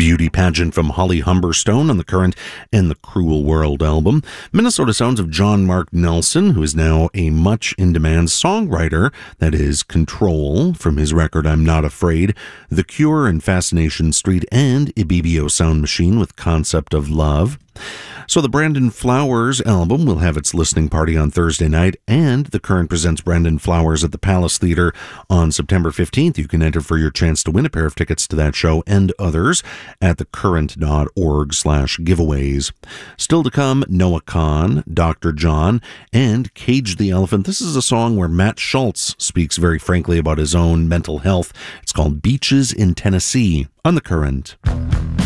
Beauty Pageant from Holly Humberstone on the Current and the Cruel World album. Minnesota sounds of John Mark Nelson, who is now a much in-demand songwriter, that is Control, from his record I'm Not Afraid, The Cure and Fascination Street, and Ibibio Sound Machine with Concept of Love. So the Brandon Flowers album will have its listening party on Thursday night, and The Current presents Brandon Flowers at the Palace Theater on September 15th. You can enter for your chance to win a pair of tickets to that show and others at thecurrent.org/giveaways. Still to come, Noah Kahan, Dr. John, and Cage the Elephant. This is a song where Matt Schultz speaks very frankly about his own mental health. It's called Beaches in Tennessee on The Current.